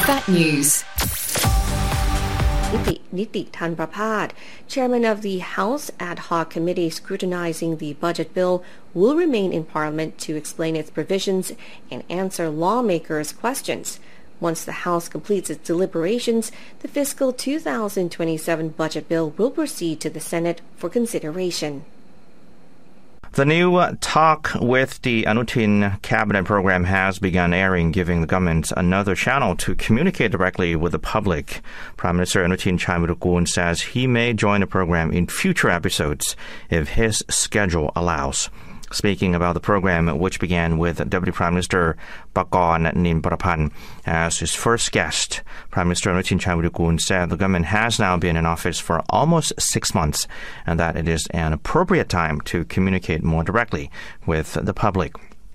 That News. Niti Tanprapad, chairman of the House Ad Hoc Committee scrutinizing the budget bill, will remain in Parliament to explain its provisions and answer lawmakers' questions. Once the House completes its deliberations, the fiscal 2027 budget bill will proceed to the Senate for consideration. The new Talk with the Anutin cabinet program has begun airing, giving the government another channel to communicate directly with the public. Prime Minister Anutin Charnvirakul says he may join the program in future episodes if his schedule allows. Speaking about the program, which began with Deputy Prime Minister Pakon Nimprapan as his first guest, Prime Minister Anutin Charnvirakul said the government has now been in office for almost 6 months and that it is an appropriate time to communicate more directly with the public.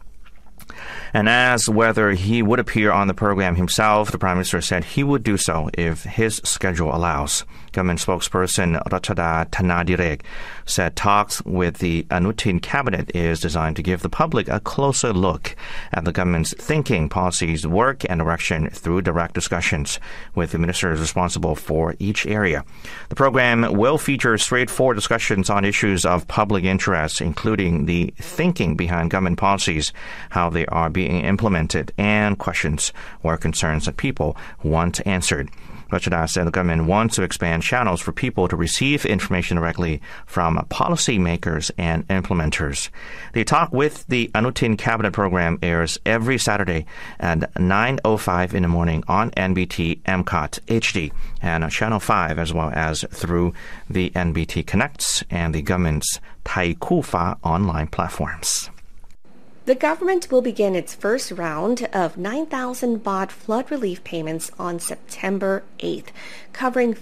And as whether he would appear on the program himself, the Prime Minister said he would do so if his schedule allows. Government spokesperson Rachada Thanadirek said talks with the Anutin cabinet is designed to give the public a closer look at the government's thinking, policies, work and direction through direct discussions with the ministers responsible for each area. The program will feature straightforward discussions on issues of public interest, including the thinking behind government policies, how they are being implemented, and questions or concerns that people want answered. Rachada said the government wants to expand channels for people to receive information directly from policymakers and implementers. The Talk with the Anutin cabinet program airs every Saturday at 9:05 in the morning on NBT MCOT HD and Channel 5, as well as through the NBT Connects and the government's Thai Kufa online platforms. The government will begin its first round of 9,000 baht flood relief payments on September 8th, covering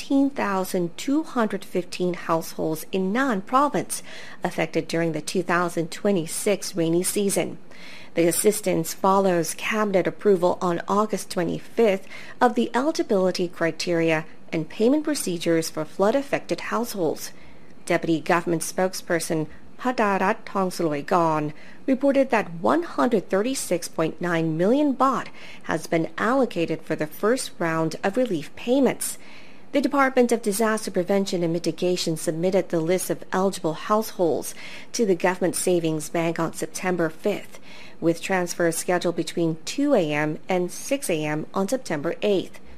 15,215 households in Nan province affected during the 2026 rainy season. The assistance follows cabinet approval on August 25th of the eligibility criteria and payment procedures for flood-affected households. Deputy Government Spokesperson Hadarat Thongsuloigon reported that 136.9 million baht has been allocated for the first round of relief payments. The Department of Disaster Prevention and Mitigation submitted the list of eligible households to the Government Savings Bank on September 5th, with transfers scheduled between 2 a.m. and 6 a.m. on September 8th.